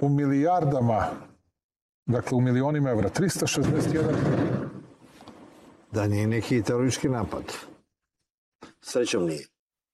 u milijardama, dakle u milionima evra, 361. Da nije neki teroristički napad. Srećom nije.